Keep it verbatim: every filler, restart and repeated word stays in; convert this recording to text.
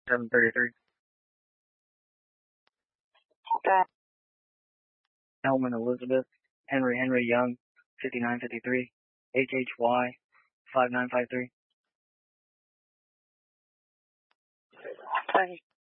seven thirty-three. Okay. Hellman Elizabeth, Henry Henry Young, fifty-nine fifty-three, H H Y, five nine five three. Okay.